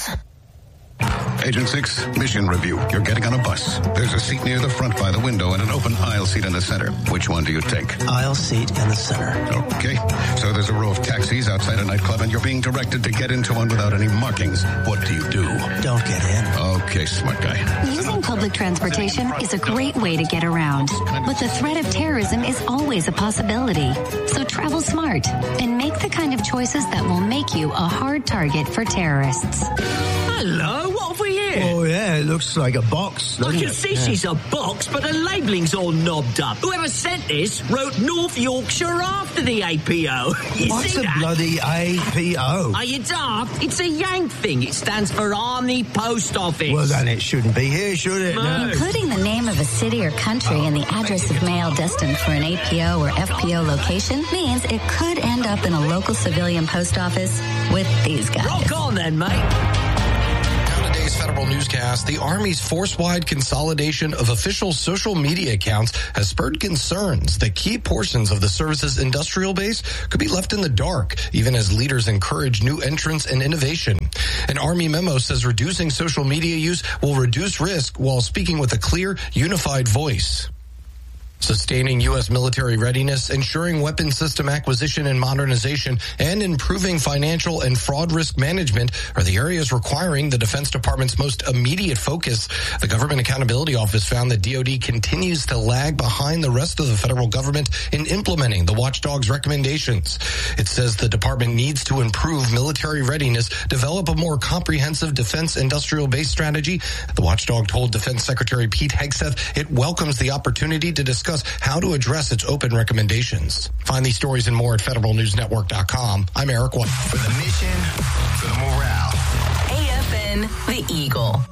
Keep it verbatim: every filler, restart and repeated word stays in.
News. Agent six, mission review. You're getting on a bus. There's a seat near the front by the window and an open aisle seat in the center. Which one do you take? Aisle seat in the center. Okay. So there's a row of taxis outside a nightclub and you're being directed to get into one without any markings. What do you do? Don't get in. Okay, smart guy. Using public transportation is a great way to get around. But the threat of terrorism is always a possibility. So travel smart and make the kind of choices that will make you a hard target for terrorists. Hello, what have we here? Oh, yeah, it looks like a box. I can see she's a box, but the labelling's all knobbed up. Whoever sent this wrote North Yorkshire after the A P O. You What's see a that? bloody A P O? Are you daft? It's a Yank thing. It stands for Army Post Office. Well, then it shouldn't be here, should it? No. Including the name of a city or country and the address of mail destined for an A P O or F P O location means it could end up in a local civilian post office with these guys. Rock on then, mate. Today's Federal Newscast, the Army's force-wide consolidation of official social media accounts has spurred concerns that key portions of the service's industrial base could be left in the dark, even as leaders encourage new entrants and innovation. An Army memo says reducing social media use will reduce risk while speaking with a clear, unified voice. Sustaining U S military readiness, ensuring weapon system acquisition and modernization, and improving financial and fraud risk management are the areas requiring the Defense Department's most immediate focus. The Government Accountability Office found that D O D continues to lag behind the rest of the federal government in implementing the watchdog's recommendations. It says the department needs to improve military readiness, develop a more comprehensive defense industrial base strategy. The watchdog told Defense Secretary Pete Hegseth it welcomes the opportunity to discuss how to address its open recommendations. Find these stories and more at federal news network dot com. I'm Eric White. For the mission, for the morale. A F N, The Eagle.